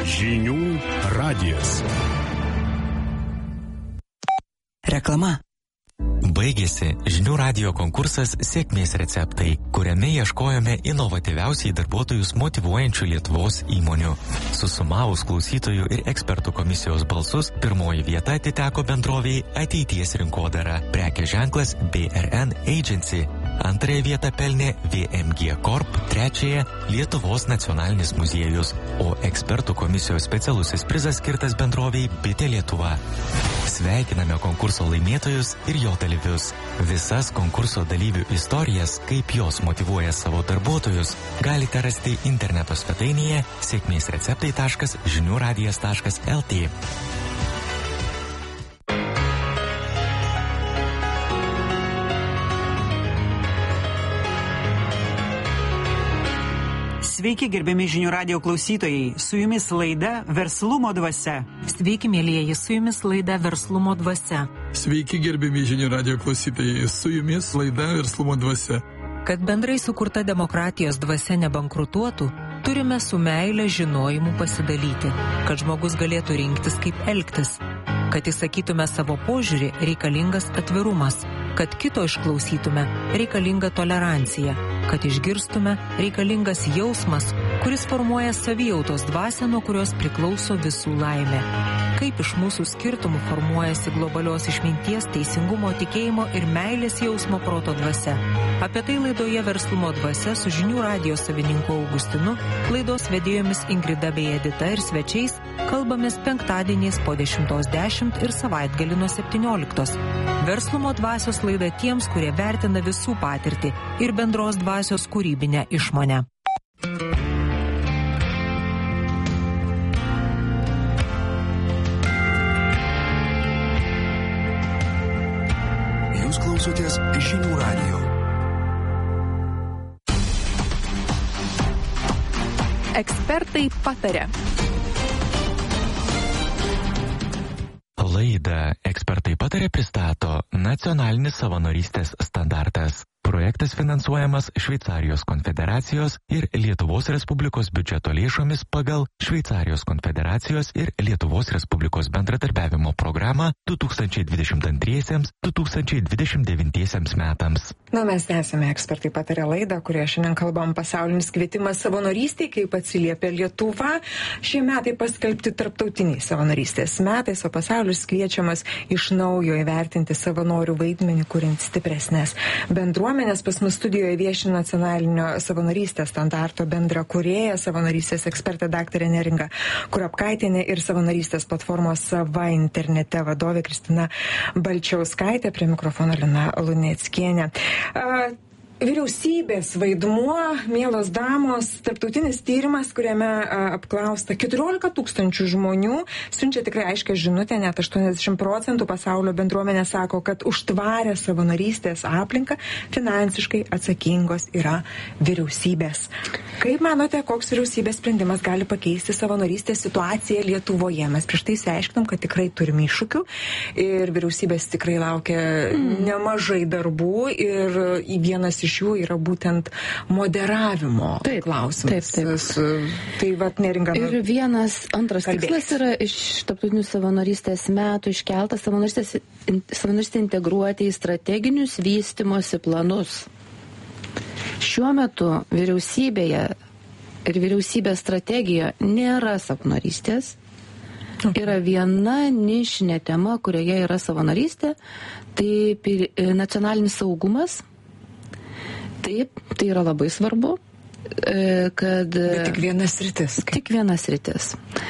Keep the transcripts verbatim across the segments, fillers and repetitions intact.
Žinių radijas. Reklama. Baigėsi Žinių radijo konkursas Sėkmės receptai, kuriame ieškojome inovatyviausiai darbuotojus motyvuojančių Lietuvos įmonių. Susumavus klausytojų ir ekspertų komisijos balsus, pirmoji vieta atiteko bendroviai Ateities rinkodara, prekės ženklas B R N Agency. Antrąją vietą pelnė V M G Corp, trečiąją Lietuvos nacionalinis muziejus, o ekspertų komisijos specialusis prizas skirtas bendroviai Bitė Lietuva. Sveikiname konkurso laimėtojus ir jo dalyvius. Visas konkurso dalyvių istorijas, kaip jos motyvuoja savo darbuotojus, galite rasti interneto svetainėje sėkmėsreceptai taškas žinių radijas taškas L T. Sveiki, gerbiami Žinių radijo klausytojai, su jumis laida Verslumo dvasia. Sveiki, mėlyjeji, su jumis laida Verslumo dvasia. Sveiki, gerbiami Žinių radijo klausytojai, su jumis laida Verslumo dvasia. Kad bendrai sukurta demokratijos dvasia nebankrutuotų, turime su meile žinojimu pasidalyti, kad žmogus galėtų rinktis, kaip elgtis. Kad įsakytume savo požiūrį, reikalingas atvirumas. Kad kito išklausytume, reikalinga tolerancija. Kad išgirstume, reikalingas jausmas, kuris formuoja savijautos dvasią, nuo kurios priklauso visų laimė. Kaip iš mūsų skirtumų formuojasi globalios išminties, teisingumo, tikėjimo ir meilės jausmo proto dvasia. Apie tai laidoje Verslumo dvasia su Žinių radijo savininku Augustinu, laidos vedėjomis Ingrida bei Edita ir svečiais kalbamės penktadieniais po dešimtos dešimt ir savaitgalį nuo septynioliktos. Verslumo dvasios laida tiems, kurie vertina visų patirtį ir bendros dvasios kūrybinę išmonę. Jūs klausotės Žinių radijo. Ekspertai pataria. Laidą Ekspertai pataria pristato Nacionalinis savanorystės standartas. Projektas finansuojamas Šveicarijos konfederacijos ir Lietuvos Respublikos biudžeto lėšomis pagal Šveicarijos konfederacijos ir Lietuvos Respublikos bendradarbiavimo programą du tūkstančiai dvidešimt antriems - du tūkstančiai dvidešimt devintiesiems metams. Na, mes tęsime Ekspertai pataria laidą, kurioje šiandien kalbam pasaulinis kvietimas savanorystei, kaip atsiliepia Lietuva. Šie metai paskelbti tarptautiniai savanorystės metais, o pasaulis kviečiamas iš naujo įvertinti savanorių vaidmenį, kuriant stipresnės bendruomenės. Pas mus studijoje vieši nacionalinio savanorystės standarto bendra kūrėja, savanorystės ekspertė daktarė Neringa Kurapkaitienė ir savanorystės platformos Sava internete vadovė Kristina Balčiauskaitė, prie mikrofono Lina Luneckienė. Uh, Vyriausybės vaidmuo, mielos damos, tarptautinis tyrimas, kuriame a, apklausta keturiolika tūkstančių žmonių, siunčia tikrai aiškią žinutę, net aštuoniasdešimt procentų pasaulio bendruomenė sako, kad už tvarę savanorystės aplinką finansiškai atsakingos yra vyriausybės. Kaip manote, koks vyriausybės sprendimas gali pakeisti savanorystės situaciją Lietuvoje? Mes prieš tai išsiaiškinom, kad tikrai turim iššūkių ir vyriausybės tikrai laukia mm. nemažai darbų ir į vienas iš jų yra būtent moderavimo taip, klausimas. Taip, taip. Tai vat Neringa. Ir vienas antras kalbės. Tikslas yra iš tarptautinių savanorystės metų iškeltas savanorystę integruoti į strateginius vystymosi planus. Šiuo metu vyriausybėje ir vyriausybės strategijoje nėra savanorystės. Okay. Yra viena nišinė tema, kurioje yra savanorystė, tai nacionalinis saugumas. Taip, tai yra labai svarbu, kad... Bet tik vienas rytis. Kaip? Tik vienas rytis.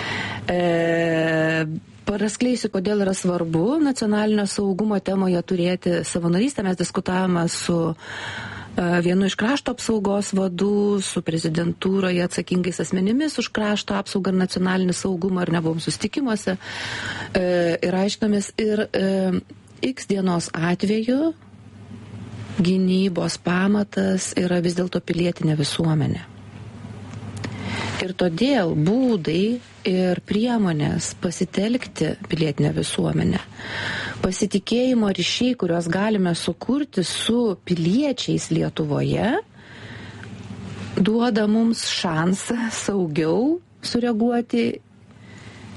E, Paraskleisiu, kodėl yra svarbu nacionalinio saugumo temoje turėti savanorystę. Mes diskutavome su vienu iš krašto apsaugos vadų, su prezidentūroje atsakingais asmenimis už krašto apsaugą ir nacionalinį saugumą, ir nebuvom susitikimuose. E, ir aiškinomės, ir e, X dienos atveju gynybos pamatas yra vis dėlto pilietinė visuomenė. Ir todėl būdai ir priemonės pasitelkti pilietinę visuomenę, pasitikėjimo ryšiai, kuriuos galime sukurti su piliečiais Lietuvoje, duoda mums šansą saugiau sureaguoti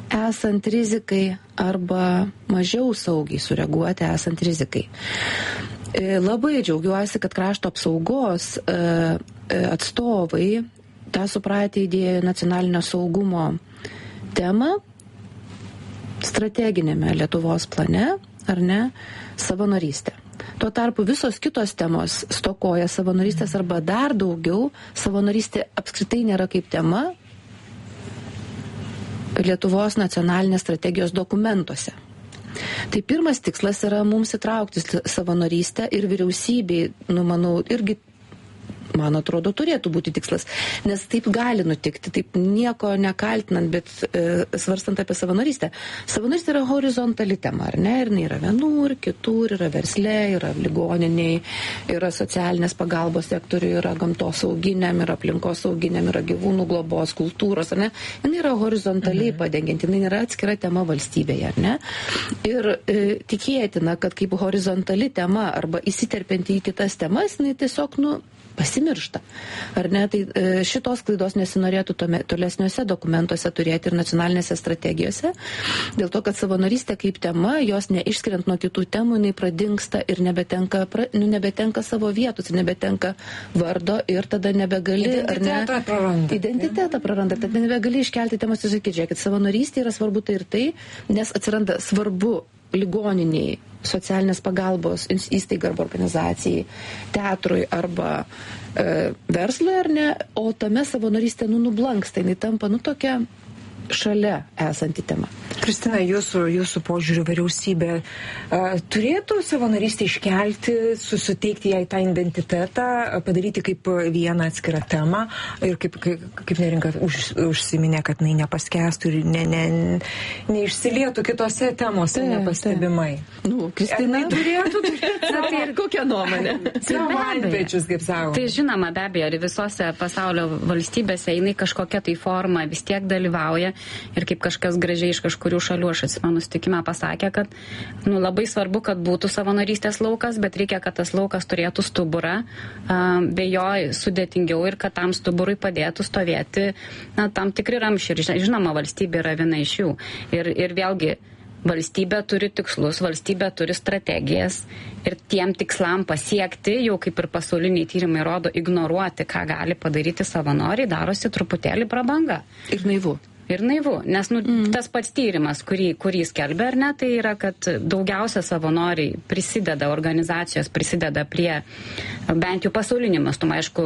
esant rizikai arba mažiau saugiai sureaguoti esant rizikai. Labai džiaugiuosi, kad krašto apsaugos atstovai tą supratę įdėjo nacionalinio saugumo temą strateginėme Lietuvos plane, ar ne, savanorystė. Tuo tarpu visos kitos temos stokoja savanorystės arba dar daugiau, savanorystė apskritai nėra kaip tema Lietuvos nacionalinės strategijos dokumentuose. Tai pirmas tikslas yra mums įtraukti savanorystę ir vyriausybei, nu, manau, irgi man atrodo, turėtų būti tikslas, nes taip gali nutikti, taip nieko nekaltinant, bet e, svarstant apie savanorystę. Savanorystė yra horizontali tema, ar ne? Ir yra vienur, kitur, yra versle, yra ligoniniai, yra socialinės pagalbos sektoriui, yra gamtos sauginiam, yra aplinkos sauginiam, yra gyvūnų globos, kultūros, ar ne? Jis yra horizontaliai mhm. padengianti, jis nėra atskira tema valstybėje, ar ne? Ir e, tikėtina, kad kaip horizontali tema arba įsiterpianti į kitas temas, jis tiesiog, nu, pasimiršta. Ar ne? Tai šitos klaidos nesinorėtų tome, tolesniuose dokumentuose turėti ir nacionalinėse strategijose, dėl to, kad savanorystė kaip tema, jos neišskiriant nuo kitų temų, jinai pradingsta ir nebetenka, pra, nu, nebetenka savo vietos, ir nebetenka vardo ir tada nebegali, ar ne? Identitetą praranda. Identitetą praranda, tada nebegali iškelti temos ir sakyti, žiūrėkit, savanorystė yra svarbu tai ir tai, nes atsiranda svarbu ligoniniai, socialinės pagalbos įstaigai arba organizacijai, teatrui arba e, verslui, ar ne, o tame savanorystė nu, nublanksta, jinai tampa nu tokia šalia esanti tema. Kristina, jūsų, jūsų požiūrių vyriausybė uh, turėtų savanorystę iškelti, suteikti jai tą identitetą, padaryti kaip vieną atskirą temą ir kaip, kaip, kaip Neringa už, užsiminė, kad jinai nepaskęstų ir ne, ne, neišsilietų kitose temose tai, nepastebimai. Tai. Nu, Kristina turėtų turėti savo kokią nuomonę. Savo antpečius, kaip savo. Tai žinoma, be abejo, ir visose pasaulio valstybėse jinai kažkokia tai forma vis tiek dalyvauja. Ir kaip kažkas gražiai iš kažkurių šalių, aš atsimenu, sutikime pasakė, kad nu, labai svarbu, kad būtų savanorystės laukas, bet reikia, kad tas laukas turėtų stuburą, be jo sudėtingiau ir kad tam stuburui padėtų stovėti na, tam tikri ramšiai. Ir žinoma, valstybė yra viena iš jų. Ir, ir vėlgi, valstybė turi tikslus, valstybė turi strategijas ir tiem tikslam pasiekti, jau kaip ir pasauliniai tyrimai rodo, ignoruoti, ką gali padaryti savanoriai, darosi truputėlį prabanga. Ir naivu. Ir naivu, nes nu, mm. tas pats tyrimas, kurį, kurį skelbia, ar ne, tai yra, kad daugiausia savanoriai prisideda, organizacijos prisideda prie bent jau pasaulinį mastumą. Aišku,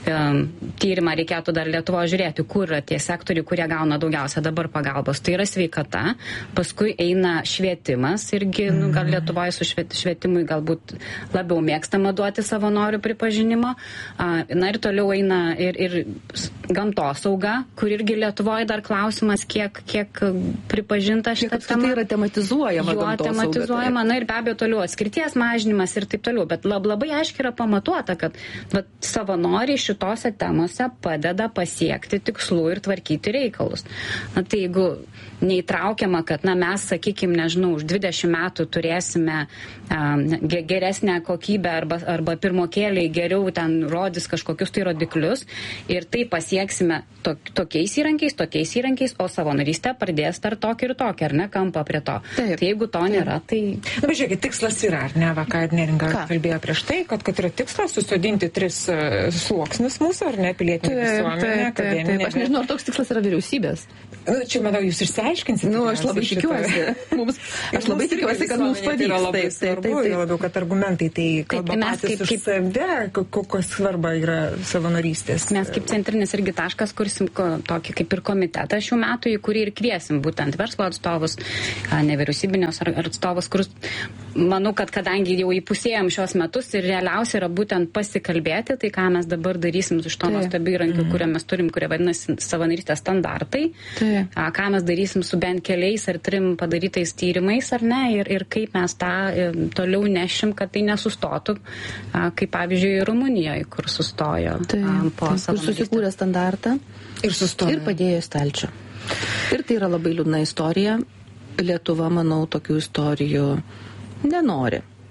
tyrimą reikėtų dar Lietuvoje žiūrėti, kur yra tie sektoriai, kurie gauna daugiausia dabar pagalbos. Tai yra sveikata, paskui eina švietimas, irgi mm. nu, gal Lietuvoje su švietimui galbūt labiau mėgstama duoti savanorių pripažinimo. Na ir toliau eina ir, ir gamtosauga, kur irgi Lietuvoje dar klausimas. Klausimas, kiek, kiek pripažinta šitą temą. Tai yra tematizuojama. Jo, tematizuojama, na ir be abejo toliau atskirties mažinimas ir taip toliau, bet lab, labai aiškiai yra pamatuota, kad vat, savanoriai šitose temose padeda pasiekti tikslų ir tvarkyti reikalus. Na tai jeigu neįtraukiama, kad na, mes, sakykime, nežinau, už dvidešimt metų turėsime um, geresnę kokybę arba, arba pirmokėliai geriau ten rodys kažkokius tai rodiklius ir tai pasieksime to, tokiais įrankiais, tokiais įrankiais, o savanorystė pradės dar tokį ir tokį, ar ne, kampą prie to. Taip. Tai jeigu to nėra, tai... Na, bet žiūrėkit, tikslas yra, ar ne, va, ką Neringa kalbėjo prieš tai, kad, kad yra tikslas susodinti tris uh, sluoksnius mūsų, ar ne, pilietinė visuomenė, akademinė. Aš nežinau, ar toks tikslas yra vyriausybės. Nu, čia, manau, jūs išsiaiškinsite. Nu, aš labai tikiuosi. Mums, aš labai tikiuosi, kad mums pavyks. Tai labai svarbu, ir labiau, kad argumentai tai kalba patys už save, kokios svarba yra savanorystės. Mes kaip centrinis irgi taškas kursim tokį kaip ir komitetą šių metų, į kurį ir kviesim būtent verslo atstovus, nevyriausybinės atstovus, kur manau, kad kadangi jau įpusėjom šios metus ir realiausia yra būtent pasikalbėti, tai ką mes dabar darysim su šito nuostabiu įrankiu, mm. kurią mes turim, kurie vadinasi savanorystės standartai. Tai. A, ką mes darysim su bent keliais ar trim padarytais tyrimais, ar ne, ir, ir kaip mes tą ir, toliau nešim, kad tai nesustotų, a, kaip pavyzdžiui Rumunijoje, kur sustojo tai, a, po tai, kur susikūrė standartą ir sustojo. Ir padėjo stalčių. Ir tai yra labai liūdna istorija. Lietuva, manau, tokių istorijų nenori.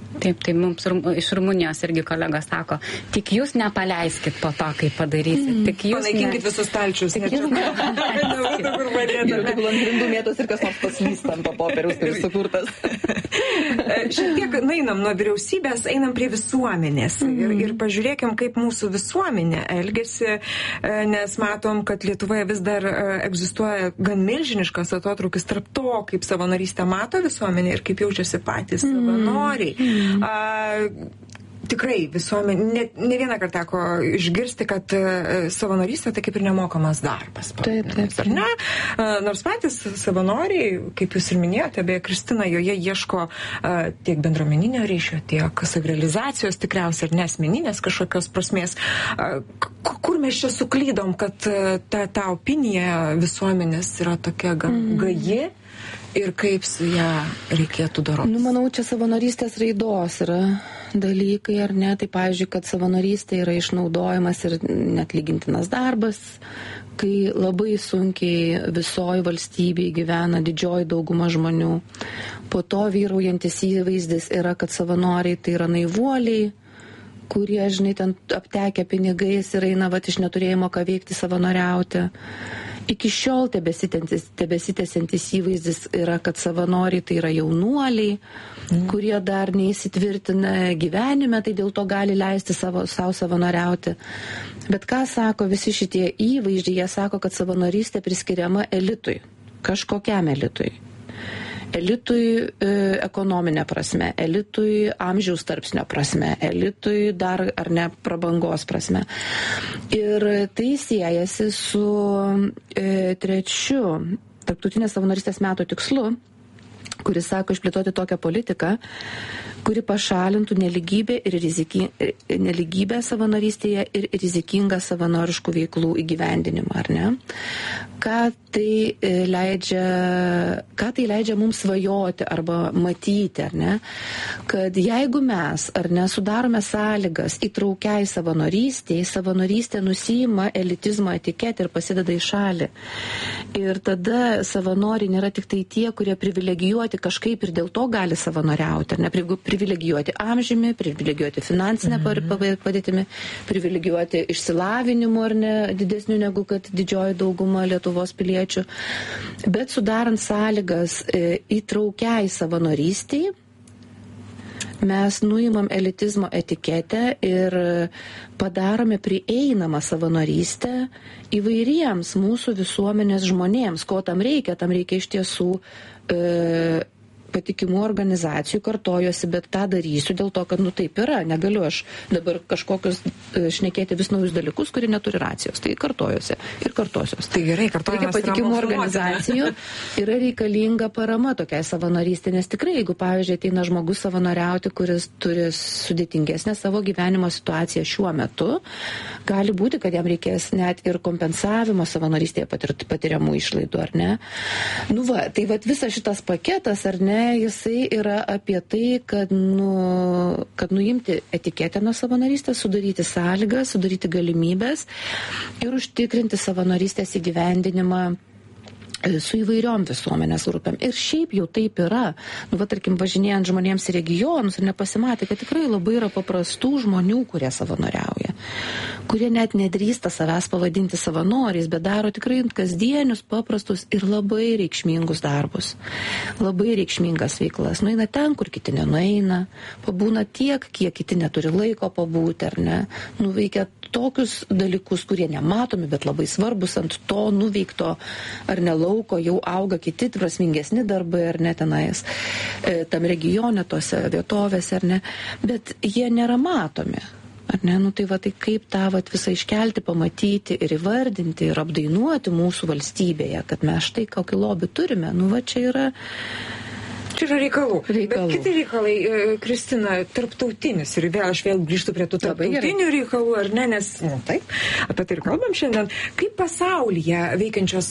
Taip, tai mums iš Rumunijos irgi kolegos sako, tik jūs nepaleiskit po to, kai padarysit. Mm. Tik jūs panaikinkit ne... visus stalčius. Tik jūs ne... Ir tegul ant grindų mėtos ir kas nors paslystam po popieriaus, kuris sukurtas. Šiek tiek nueinam nuo vyriausybės, einam prie visuomenės. Mm. Ir, ir pažiūrėkim, kaip mūsų visuomenė elgesi, nes matom, kad Lietuvoje vis dar egzistuoja gan milžiniškas atotrūkis tarp to, kaip savanorystę mato visuomenė ir kaip jaučiasi patys savanoriai. Mm. A, tikrai visuomenė, ne, ne vieną kartą teko išgirsti, kad uh, savanorystė tai kaip ir nemokamas darbas. Taip, taip. Ar ne? Uh, nors patys savanoriai, kaip jūs ir minėjote, beje, Kristina, joje ieško uh, tiek bendruomeninio ryšio, tiek savirealizacijos tikriausiai ir nesmeninės kažkokios prasmės. Uh, kur mes čia suklydom, kad uh, ta, ta opinija visuomenės yra tokia gan mm. gaji? Ir kaip su ją reikėtų dorotis? Nu, manau, čia savanorystės raidos yra dalykai, ar ne? Tai, pavyzdžiui, kad savanorystė yra išnaudojimas ir neatlygintinas darbas, kai labai sunkiai visoji valstybėje gyvena didžioji dauguma žmonių. Po to vyraujantis įvaizdis yra, kad savanoriai tai yra naivuoliai, kurie, žinai, ten aptekę pinigais ir eina vat iš neturėjimo ką veikti savanoriauti. Iki šiol tebesitęsiantis įvaizdis yra, kad savanoriai tai yra jaunuoliai, mm. kurie dar neįsitvirtina gyvenime, tai dėl to gali leisti savo, savo savanoriauti. Bet ką sako visi šitie įvaizdžiai? Jie sako, kad savanorystė priskiriama elitui, kažkokiam elitui. Elitui e, ekonominė prasme, elitui amžiaus tarpsnio prasme, elitui dar ar ne prabangos prasme. Ir tai siejasi su e, trečiu tarptautinės savanorystės metų tikslu, kuris sako išplėtoti tokią politiką, kuri pašalintų neligybę ir riziki, neligybę savanorystėje ir rizikingą savanoriškų veiklų įgyvendinimą, ar ne? Ką tai leidžia, ką tai leidžia mums svajoti arba matyti, ar ne? Kad jeigu mes, ar ne, sudarome sąlygas įtraukiai savanorystėje, savanorystė nusiima elitizmo etiketę ir pasideda į šalį. Ir tada savanoriai nėra tik tai tie, kurie privilegijuoti kažkaip ir dėl to gali savanoriauti, ar ne? Privilegijuoti amžiumi, privilegijuoti finansinę mhm. padėtimi, privilegijuoti išsilavinimu, ar ne, didesniu negu kad didžioji dauguma Lietuvos piliečių. Bet sudarant sąlygas e, įtraukiai savanorystiai, mes nuimam elitizmo etiketę ir padarome prieinamą savanorystę įvairiems mūsų visuomenės žmonėms. Ko tam reikia? Tam reikia iš tiesų e, patikimų organizacijų, kartojuosi, bet tą darysiu dėl to, kad nu taip yra, negaliu aš dabar kažkokius šnekėti vis naujus dalykus, kurie neturi racijos. Tai kartojuosi ir kartosios. Tai gerai, kartojimas reikia patikimų organizacijų, yra reikalinga parama tokiai savanorystė, nes tikrai, jeigu, pavyzdžiui, ateina žmogus savanoriauti, kuris turi sudėtingesnę savo gyvenimo situaciją šiuo metu, gali būti, kad jam reikės net ir kompensavimo savanorystėje patiriamų išlaidų, ar ne? Nu va, tai va visas šitas paketas, ar ne, jisai yra apie tai, kad, nu, kad nuimti etiketę nuo savanorystės, sudaryti sąlygas, sudaryti galimybės ir užtikrinti savanorystės įgyvendinimą su įvairiom visuomenės grupėm. Ir šiaip jau taip yra. Nu, va, tarkim, važinėjant žmonėms į regionus ir nepasimatė, kad tikrai labai yra paprastų žmonių, kurie savanoriauja. Kurie net nedrįsta savęs pavadinti savanoriais, bet daro tikrai kasdienius, paprastus ir labai reikšmingus darbus. Labai reikšmingas veiklas. Nueina ten, kur kiti nenueina. Pabūna tiek, kiek kiti neturi laiko pabūti, ar ne. Nuveikia tokius dalykus, kurie nematomi, bet labai svarbus. Ant to nuveikto ar ne lauko jau auga kiti prasmingesni darbai, ar ne tenais, e, tam regione, tose vietovėse, ar ne, bet jie nėra matomi. Ar ne? Nu tai va, tai kaip tą va, visą iškelti, pamatyti ir įvardinti ir apdainuoti mūsų valstybėje, kad mes štai kokį lobį turime, nu va čia yra Čia yra reikalų. reikalų. Bet kiti reikalai, Kristina, tarptautinis, ir vėl aš vėl grįžtu prie tų tarptautinių reikalų, ar ne, nes, nu, taip, apie tai ir kalbam šiandien. Kaip pasaulyje veikiančios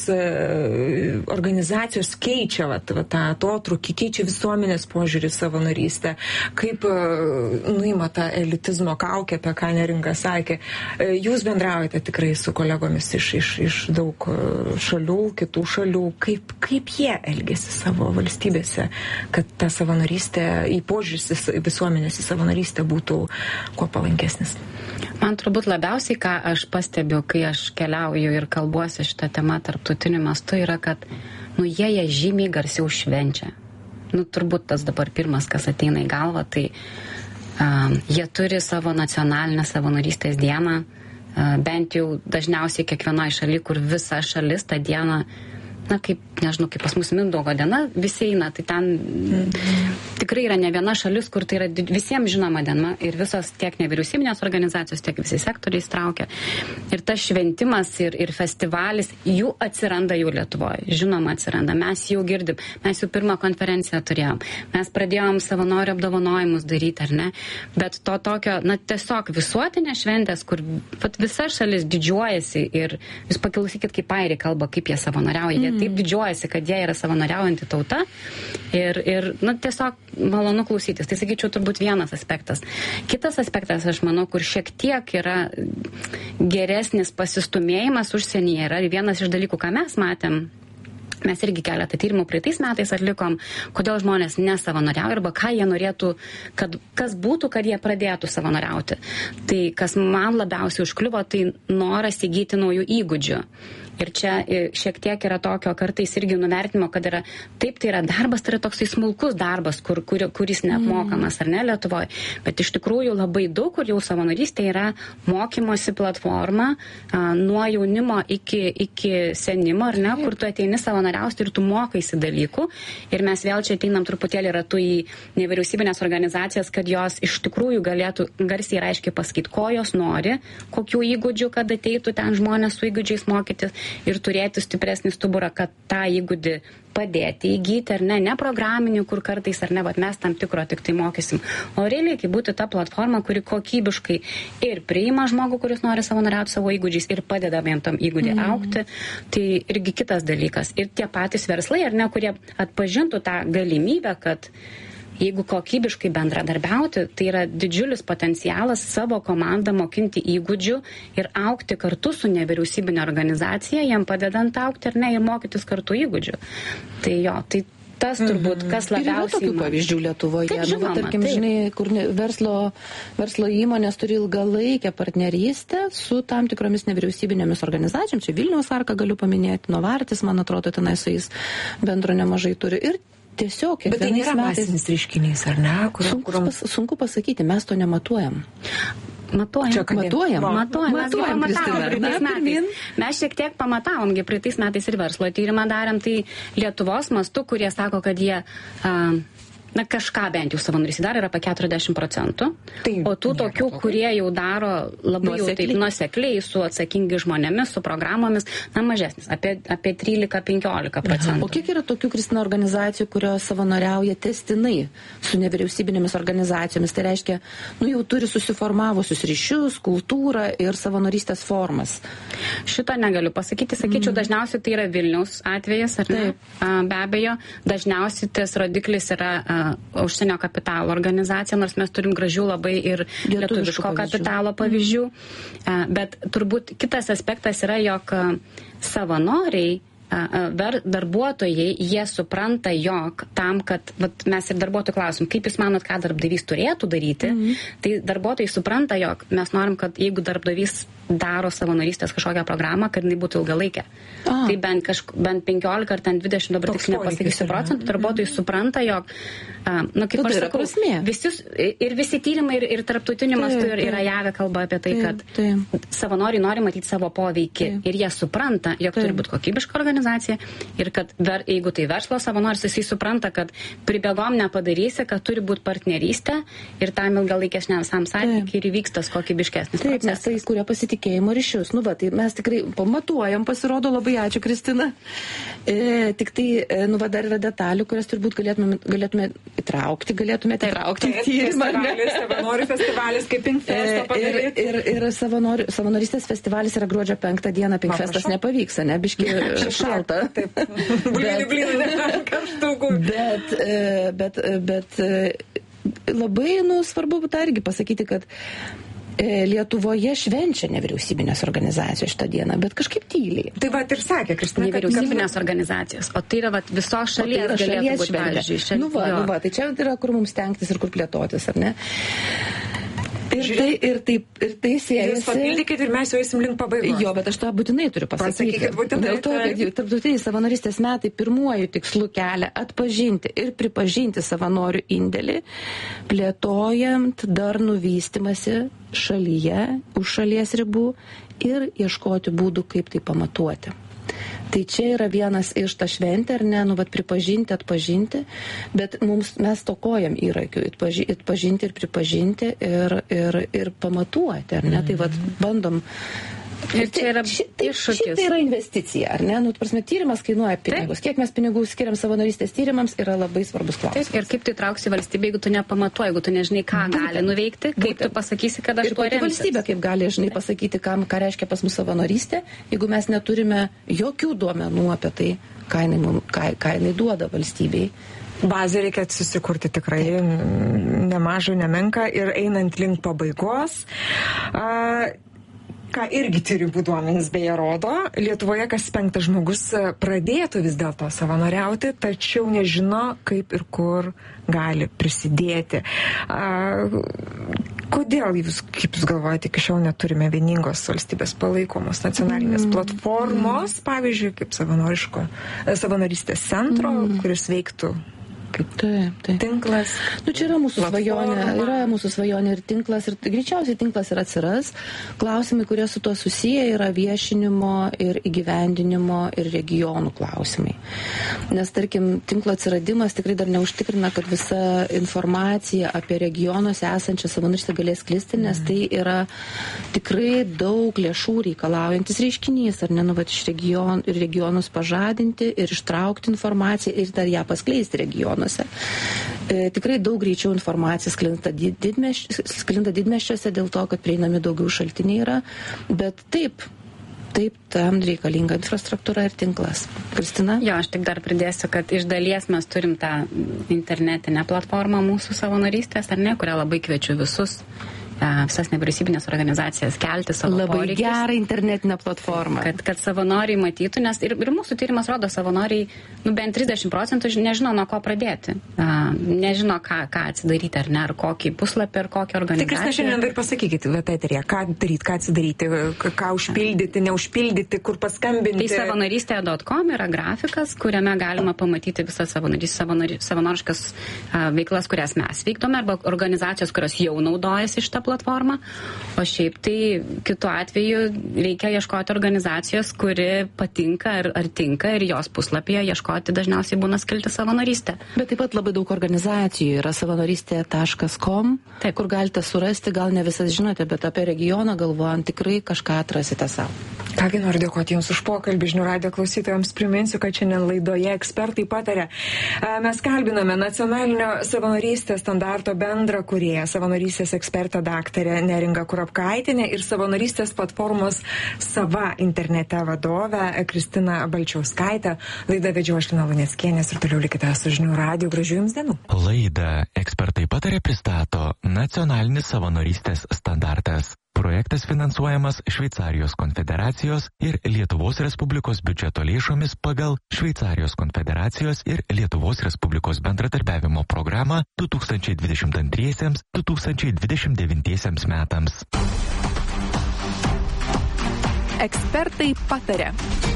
uh, organizacijos keičia va, va, tą atotrūkį, keičia visuomenės požiūrį savanorystę, kaip uh, nuima tą elitizmo kaukę, apie ką Neringa sakė. Uh, jūs bendraujate tikrai su kolegomis iš, iš, iš daug šalių, kitų šalių, kaip, kaip jie elgesi savo valstybėse. kad ta savanorystė, į požiūris visuomenės į savanorystę būtų kuo palankesnis? Man turbūt labiausiai, ką aš pastebiu, kai aš keliauju ir kalbuosi šitą temą tarptautiniu mastu, yra, kad nu, jie ją žymiai garsiau švenčia. Nu, turbūt tas dabar pirmas, kas ateina į galvą, tai uh, jie turi savo nacionalinę savanorystės dieną, uh, bent jau dažniausiai kiekvienoje šalyje, kur visa šalis tą dieną, na, kaip, nežinau, kaip pas mus Mindaugo diena, visi eina, tai ten mm-hmm. tikrai yra ne viena šalis, kur tai yra visiems žinoma diena ir visos tiek nevyriausybinės organizacijos, tiek visi sektoriai įstraukia. Ir tas šventimas ir, ir festivalis, jų atsiranda jau Lietuvoje, žinoma atsiranda, mes jau girdim, mes jau pirmą konferenciją turėjom, mes pradėjom savanorių apdovanojimus daryti, ar ne, bet to tokio, na, tiesiog visuotinės šventės, kur vat, visa šalis didžiuojasi ir jūs paklausykit, kaip airiai kalba, kaip jie savanoriauja, jie taip didžiuojasi, kad jie yra savanoriaujanti tauta ir, ir nu, tiesiog malonu klausytis. Tai sakyčiau turbūt vienas aspektas. Kitas aspektas, aš manau, kur šiek tiek yra geresnis pasistumėjimas užsienyje, yra vienas iš dalykų, ką mes matėm. Mes irgi keletą tyrimų praeitais metais atlikom, kodėl žmonės nesavanoriauja arba ką jie norėtų, kad, kas būtų, kad jie pradėtų savanoriauti. Tai kas man labiausiai užkliuvo, tai noras įgyti naujų įgūdžių. Ir čia šiek tiek yra tokio kartais irgi nuvertinimo, kad yra, taip, tai yra darbas, tai yra toksai smulkus darbas, kur, kur, kuris neapmokamas, ar ne, Lietuvoje. Bet iš tikrųjų labai daug, kur jau savanorystė yra mokymosi platforma a, nuo jaunimo iki, iki senimo, ar ne, kur tu ateini savanoriausti ir tu mokaisi dalykų. Ir mes vėl čia ateinam truputėlį ratu į nevyriausybinės organizacijas, kad jos iš tikrųjų galėtų garsiai ir aiškiai pasakyti, ko jos nori, kokių įgūdžių, kad ateitų ten žmonės su įgūdžiais mokytis. Ir turėti stipresnį stuburą, kad tą įgūdį padėti įgyti, ar ne, ne programinių, kur kartais, ar ne, bet mes tam tikro tik tai mokysim. O realiai, kai būtų ta platforma, kuri kokybiškai ir priima žmogų, kuris nori savanoriauti savo įgūdžiais ir padeda jam tam įgūdį mm. augti, tai irgi kitas dalykas. Ir tie patys verslai, ar ne, kurie atpažintų tą galimybę, kad jeigu kokybiškai bendradarbiauti, tai yra didžiulis potencialas savo komandą mokinti įgūdžių ir augti kartu su nevyriausybinė organizacija, jiem padedant augti ar ne, ir mokytis kartu įgūdžių. Tai jo, tai tas turbūt, kas labiausiai... Ir yra tokių pavyzdžių Lietuvoje. Taip, žinoma, nu, tarkim, taip. Žinai, kur verslo, verslo įmonės turi ilgalaikę partnerystę su tam tikromis nevyriausybinėmis organizacijomis. Čia Vilniaus Arka galiu paminėti, Novartis, man atrodo, tenai su jais bendro nemažai turi. Ir tiesiog bet tai nėra masinis reiškinys, ar ne? Kur, sunku, kurom... pas, sunku pasakyti, mes to nematuojam. Matuojam. Čia, matuojam. Matuojam. Matuojam. Matuojam, Mes Kristina. praeitais metais. Mes šiek tiek pamatavomgi praeitais metais ir verslo tyrimą darėm, tai Lietuvos mastu, kurie sako, kad jie uh, na, kažką bent jau savanorystė daro, yra apie keturiasdešimt procentų. Tai o tų tokių, tokių, kurie jau daro labai nuosekliai. Jau taip nuosekliai, su atsakingi žmonėmis, su programomis, na, mažesnis, apie, apie trylika penkiolika procentų. O kiek yra tokių, Kristina, organizacijų, kurios savanoriauja testinai su nevyriausybinėmis organizacijomis? Tai reiškia, nu, jau turi susiformavusius ryšius, kultūrą ir savanorystės formas. Šito negaliu pasakyti, sakyčiau, mm. dažniausiai tai yra Vilniaus atvejas, ar ne? Be abejo, dažniausiai tas rodiklis yra užsienio kapitalo organizacija, nors mes turim gražių labai ir lietuviško kapitalo pavyzdžių. Bet turbūt kitas aspektas yra, jog savanoriai, darbuotojai, jie supranta, jog tam, kad vat, mes ir darbuotojų klausim, kaip jūs manot, ką darbdavys turėtų daryti, mm-hmm. tai darbuotojai supranta, jog mes norim, kad jeigu darbdavys daro savanorystės kažkokią programą, kad jinai būtų ilgalaikė. Ah. Tai bent, kažk, bent penkiolika ar ten dvidešimt, dabar tik nepasakysiu procentų, darbuotojai mm-hmm. supranta, jog, uh, nu, kaip aš sakau, visi, ir visi tyrimai ir, ir tarptautiniu mastu ir, ir Ajave kalba apie tai, kad taip. Savanoriai nori matyti savo poveikį taip. Ir jie supranta, jog taip. Turi būti kokybiška organizacija ir kad, ver, jeigu tai verslo savanoris, jisai supranta, kad pribėgom nepadarysi, kad turi būti partnerystė ir tam ilgalaikesniam visam santykiui ir įvyks tas kokybiškesnis taip, procesas. Taip, nes tai kuria pasitikėjimo ryšius. Nu, va, tai mes tikrai pamatuojam, pasirodo, labai ačiū, Kristina. E, tik tai, nu, va, dar yra detalių, kurias turbūt galėtume, galėtume įtraukti, galėtume įtraukti į tyrimą. Savanorių festivalis, kaip Pinkfesto padaryti. Ir, ir, ir savanori, savanorystės festivalis yra gruodžio penktą dieną, Pinkfestas nepavyks, ne, biški šalta. Taip, blynų, blynų, karštų. Bet, bet, bet labai, nu, svarbu tą irgi pasakyti, kad Lietuvoje švenčia nevyriausybinės organizacijos šitą dieną, bet kažkaip tyliai. Tai va ir sakė, Kristina, nevyriausybinės kad... organizacijos, o tai yra va, visos šalies, tai galėtų šalies būti, pavyzdžiui. Šal... Nu va, nu va, tai čia yra, kur mums stengtis ir kur plėtotis, ar ne? Ir tai, ir taip, ir tai siejasi. Jūs papildykit ir mes jau eisim link pabaigos. Jo, bet aš tą būtinai turiu pasakyti. Pasakykit būtinai. Dėl to, kad tarptautiniai savanorystės metai pirmuoju tikslu kelia atpažinti ir pripažinti savanorių indėlį, plėtojant darnų vystymąsi šalyje, už šalies ribų ir ieškoti būdų, kaip tai pamatuoti. Tai čia yra vienas iš tą šventę, ar ne, nu, bet pripažinti, atpažinti, bet mums, mes tokojam įrankių, atpažinti ir pripažinti ir, ir, ir pamatuoti, ar ne, tai vat bandom. Ir čia yra iššūkis. Šitai tai yra investicija, ar ne? Nu, prasme, tyrimas kainuoja pinigus. Taip. Kiek mes pinigų skiriam savanorystės tyrimams yra labai svarbus klausimas. Taip, ir kaip tu trauksi valstybę, jeigu tu nepamatuoji, jeigu tu nežinai, ką Būtent. gali nuveikti, kaip Būtent. tu pasakysi, kad aš ir tuo remsiuosi. Valstybė kaip gali, žinai, pasakyti, kam, ką reiškia pas mus savanorystė, jeigu mes neturime jokių duomenų apie tai, ką jinai, ką, ką jinai duoda valstybei. Bazę reikia susikurti tikrai nemažą, nemenką ir einant link pabaigos. A, ką irgi tyrimų duomenys beje rodo, Lietuvoje kas penktas žmogus pradėtų vis dėlto savanoriauti, tačiau nežino, kaip ir kur gali prisidėti. A, kodėl jūs, kaip jūs galvojate, iki šiol neturime vieningos valstybės palaikomos nacionalinės mm. platformos, pavyzdžiui, kaip savanoriško, savanorystės centro, mm. kuris veiktų kaip taip, taip. tinklas. Nu, čia yra mūsų svajonė, yra mūsų svajonė ir tinklas, ir greičiausiai tinklas ir atsiras. Klausimai, kurie su tuo susiję, yra viešinimo ir įgyvendinimo ir regionų klausimai. Nes, tarkim, tinklo atsiradimas tikrai dar neužtikrina, kad visa informacija apie regionuose esančią savanorystę galės klisti, nes tai yra tikrai daug lėšų reikalaujantis reiškinys, ar ne, nu, vat, iš region, ir regionus pažadinti ir ištraukti informaciją ir dar ją paskleisti regionų. E, tikrai daug greičiau informacija sklinda, didmeš, sklinda didmeščiuose dėl to, kad prieinami daugiau šaltiniai yra, bet taip, taip tam reikalinga infrastruktūra ir tinklas. Kristina? Jo, aš tik dar pridėsiu, kad iš dalies mes turim tą internetinę platformą mūsų savanorystės, ar ne, kurią labai kviečiu visus visas nevyriausybinės organizacijas kelti savo labai poreikius. Labai gerą internetinę platformą. Kad, kad savanoriai matytų, nes ir, ir mūsų tyrimas rodo, savanoriai, nu, bent trisdešimt procentų nežino, nuo ko pradėti. Uh, nežino, ką, ką atsidaryti, ar ne, ar kokį puslapį, ar kokią organizaciją. Tai, Kristina, šiandien dar pasakykite, eterija, ką daryti, ką atsidaryti, ką užpildyti, neužpildyti, kur paskambinti. Tai savanorystė taškas com yra grafikas, kuriame galima pamatyti visas savanori, savanoriškas uh, veiklas, kurias mes vykdome, arba organizacijos, kurios jau naudojasi šitą platformą, o šiaip tai kitu atveju reikia ieškoti organizacijos, kuri patinka ar, ar tinka ir jos puslapyje ieškoti dažniausiai būna skilti savanorystę. Bet taip pat labai daug organizacijų yra savanorystė taškas com, taip, kur galite surasti, gal ne visas žinote, bet apie regioną galvojant tikrai kažką atrasite savo. Kągi, noriu dėkoti Jums už pokalbį. Žinių radijo klausytojams priminsiu, kad šiandien laidoje ekspertai pataria. Mes kalbiname nacionalinio savanorystės standarto bendrą kūrėją, savanorystės ekspertą daktarę Neringą Kurapkaitienę ir savanorystės platformos Sava internete vadovę Kristiną Balčiauskaitę. Laidą vedžiau aš Lina Luneckienės ir toliau likite su Žinių radiju. Gražių Jums dienų. Laidą ekspertai pataria pristato nacionalinis savanorystės standartas. Projektas finansuojamas Šveicarijos konfederacijos ir Lietuvos Respublikos biudžeto lėšomis pagal Šveicarijos konfederacijos ir Lietuvos Respublikos bendradarbiavimo programą du tūkstančiai dvidešimt antriems - du tūkstančiai dvidešimt devintiems metams. Ekspertai pataria.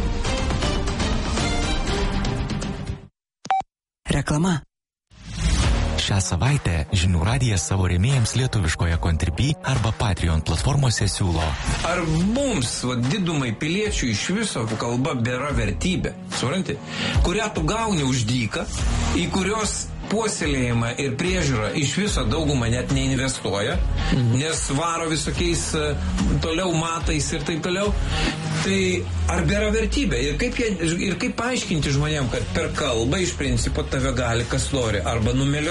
Reklama. Šią savaitę Žinių radijas savo rėmėjams lietuviškoje Contribui arba Patreon platformose siūlo. Ar mums, va, didumai piliečių, iš viso kalba bėra vertybė, supranti, kurią tu gauni už dyką, į kurios puoselėjimą ir priežiūrą iš viso daugumą net neinvestuoja, mhm. nes varo visokiais toliau matais ir taip toliau. Tai ar bėra vertybė? Ir kaip, jie, ir kaip paaiškinti žmonėm, kad per kalbą iš principo tave gali kas nori arba numelio